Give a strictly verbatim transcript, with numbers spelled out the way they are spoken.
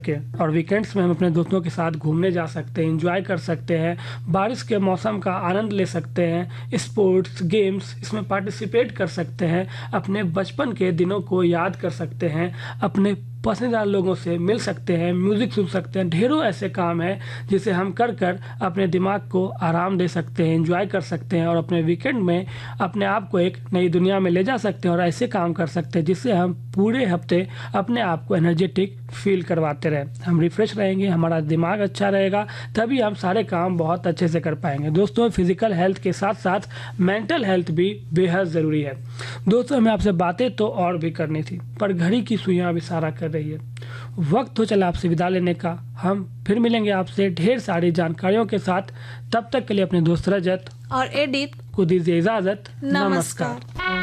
के और वीकेंड्स में हम अपने दोस्तों के साथ घूमने जा सकते हैं, एंजॉय कर सकते हैं, बारिश के मौसम का आनंद ले सकते हैं, स्पोर्ट्स गेम्स इसमें पार्टिसिपेट कर सकते हैं, अपने बचपन के दिनों को याद कर सकते हैं, अपने पसंदीदा लोगों से मिल सकते हैं, म्यूज़िक सुन सकते हैं। ढेरों ऐसे काम हैं जिसे हम कर कर अपने दिमाग को आराम दे सकते हैं, एंजॉय कर सकते हैं और अपने वीकेंड में अपने आप को एक नई दुनिया में ले जा सकते हैं और ऐसे काम कर सकते हैं जिससे हम पूरे हफ्ते अपने आप को एनर्जेटिक फील करवाते रहें। हम रिफ्रेश रहेंगे, हमारा दिमाग अच्छा रहेगा, तभी हम सारे काम बहुत अच्छे से कर पाएंगे। दोस्तों, फिजिकल हेल्थ के साथ साथ मेंटल हेल्थ भी बेहद ज़रूरी है। दोस्तों, हमें आपसे बातें तो और भी करनी थी, पर घड़ी की सुइयां भी इशारा कर रही है। वक्त हो चला आपसे विदा लेने का। हम फिर मिलेंगे आपसे ढेर सारी जानकारियों के साथ। तब तक के लिए अपने दोस्त रजत और एडिट को दीजिए इजाजत। नमस्कार। नमस्कार।